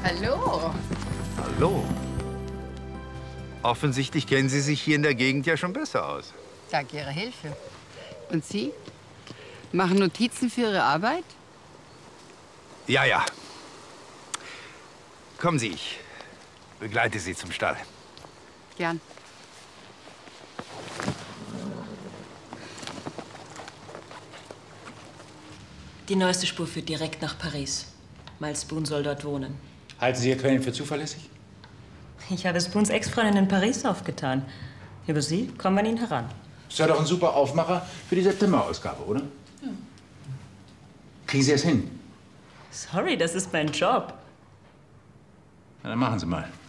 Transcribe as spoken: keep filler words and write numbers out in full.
Hallo. Hallo. Offensichtlich kennen Sie sich hier in der Gegend ja schon besser aus. Dank Ihrer Hilfe. Und Sie? Machen Notizen für Ihre Arbeit? Ja, ja. Kommen Sie, ich begleite Sie zum Stall. Gern. Die neueste Spur führt direkt nach Paris. Miles Boone soll dort wohnen. Halten Sie Ihr Quellen für zuverlässig? Ich habe Spoones Ex-Freundin in Paris aufgetan. Über sie kommen wir an ihn heran. Ist ja doch ein super Aufmacher für die September-Ausgabe, oder? Ja. Kriegen Sie es hin? Sorry, das ist mein Job. Na, dann machen Sie mal.